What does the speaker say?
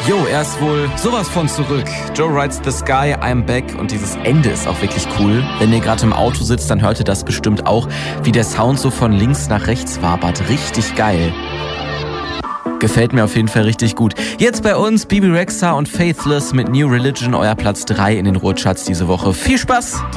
Jo, er ist wohl sowas von zurück. Joe Rides the Sky, I'm back. Und dieses Ende ist auch wirklich cool. Wenn ihr gerade im Auto sitzt, dann hört ihr das bestimmt auch, wie der Sound so von links nach rechts wabert. Richtig geil. Gefällt mir auf jeden Fall richtig gut. Jetzt bei uns Bebe Rexha und Faithless mit New Religion, euer Platz 3 in den Ruhrcharts diese Woche. Viel Spaß!